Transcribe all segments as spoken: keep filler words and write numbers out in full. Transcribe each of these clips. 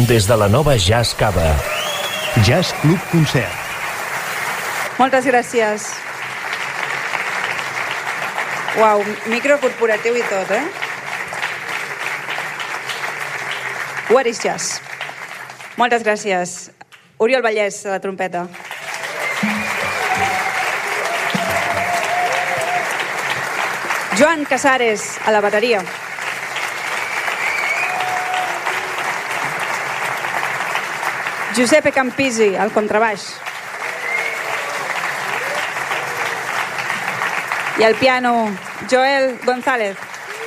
des de la nova Jazz Cava. Jazz Club Concert. Moltes gràcies. Uau, micro corporatiu i tot, eh? What is jazz? Moltes gràcies. Oriol Vallès, a la trompeta. Joan Casares, a la bateria. Giuseppe Campisi, al contrabaix. I al piano, Joel González.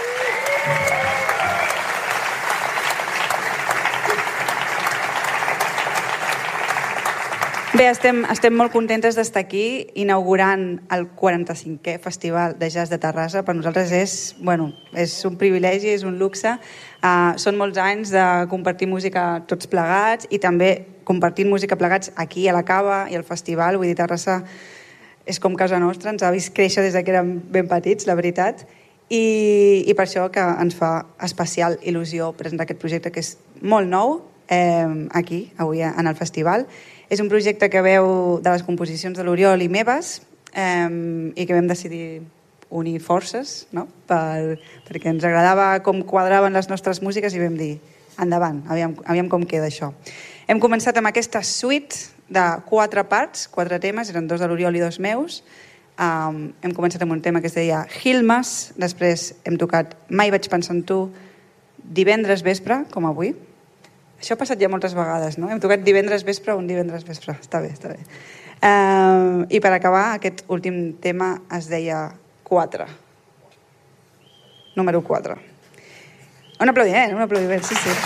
Bé, estem, estem molt contentes d'estar aquí inaugurant el quaranta-cinquè Festival de Jazz de Terrassa. Per nosaltres és, bueno, és un privilegi, és un luxe. Uh, són molts anys de compartir música tots plegats i també compartint música plegats aquí a la Cava i al festival. Vull dir, Terrassa és com casa nostra, ens ha vist créixer des que érem ben petits, la veritat. I, i per això que ens fa especial il·lusió presentar aquest projecte que és molt nou eh, aquí, avui en el festival. És un projecte que veu de les composicions de l'Oriol i meves eh, i que vam decidir unir forces, no? per, perquè ens agradava com quadraven les nostres músiques i vam dir, endavant, aviam, aviam com queda això. Hem començat amb aquesta suite de quatre parts, quatre temes, eren dos de l'Oriol i dos meus. Um, hem començat amb un tema que es deia Hilmas, després hem tocat Mai vaig pensar en tu, divendres vespre, com avui. Això ha passat ja moltes vegades, no? Hem tocat divendres vespre o un divendres vespre. Està bé, està bé. Uh, I per acabar, aquest últim tema es deia quatre. Número quatre. Un aplaudiment, un aplaudiment, sí, sí.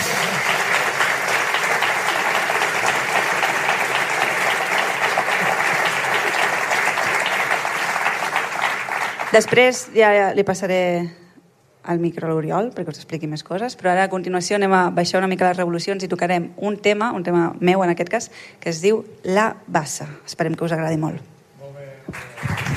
Després ja li passaré al micro a l'Oriol perquè us expliqui més coses, però ara a continuació anem a baixar una mica les revolucions i tocarem un tema, un tema meu en aquest cas, que es diu La Bassa. Esperem que us agradi molt.